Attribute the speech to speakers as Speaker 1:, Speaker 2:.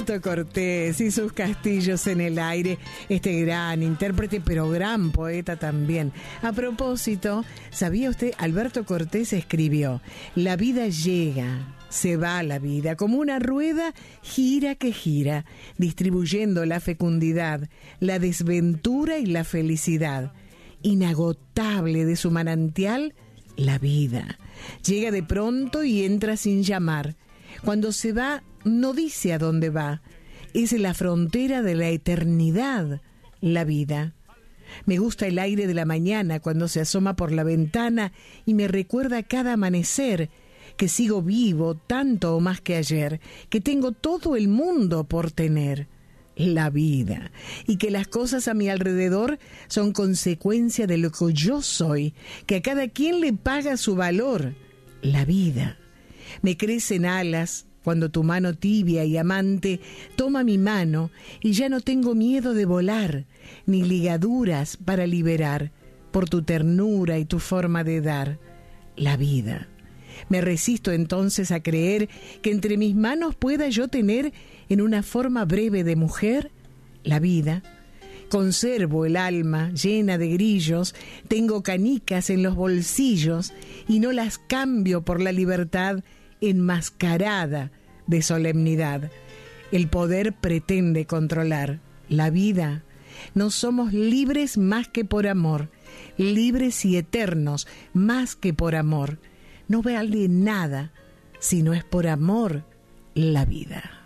Speaker 1: Alberto Cortés y sus castillos en el aire, este gran intérprete, pero gran poeta también. A propósito, ¿sabía usted? Alberto Cortés escribió: la vida llega, se va la vida, como una rueda gira que gira, distribuyendo la fecundidad, la desventura y la felicidad. Inagotable de su manantial, la vida. Llega de pronto y entra sin llamar. Cuando se va, no dice a dónde va. Es la frontera de la eternidad, la vida. Me gusta el aire de la mañana cuando se asoma por la ventana y me recuerda cada amanecer que sigo vivo tanto o más que ayer, que tengo todo el mundo por tener, la vida, y que las cosas a mi alrededor son consecuencia de lo que yo soy, que a cada quien le paga su valor, la vida. Me crecen alas cuando tu mano tibia y amante toma mi mano y ya no tengo miedo de volar, ni ligaduras para liberar, por tu ternura y tu forma de dar, la vida. Me resisto entonces a creer que entre mis manos pueda yo tener en una forma breve de mujer la vida. Conservo el alma llena de grillos, tengo canicas en los bolsillos y no las cambio por la libertad enmascarada de solemnidad. El poder pretende controlar la vida. No somos libres más que por amor, libres y eternos más que por amor. No vale nada si no es por amor la vida.